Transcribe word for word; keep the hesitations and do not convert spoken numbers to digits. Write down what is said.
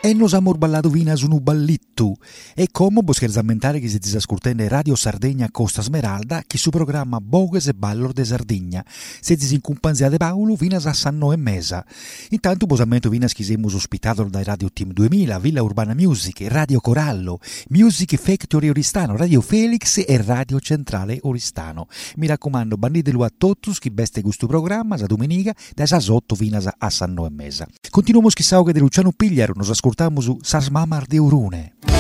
E nos amor ballado vina su un ballittu. E come può scherzammentare che si disascoltende Radio Sardegna Costa Smeralda, che su programma Bogues e Ballor de Sardegna. Se si in compagnia de Paolo, vinas a Sanno e Mesa. Intanto, posamento vinas che siamo ospitato dai Radio Team duemila, Villa Urbana Music, Radio Corallo, Music Factory Oristano, Radio Felix e Radio Centrale Oristano. Mi raccomando, banditelo a tutti chi beste questo programma, sa domenica, da sasotto vinas a Sanno e Mesa. Continuiamo schissao che de Luciano Pigliaro, nos ascoltiamo su Sas Mamar de Urune.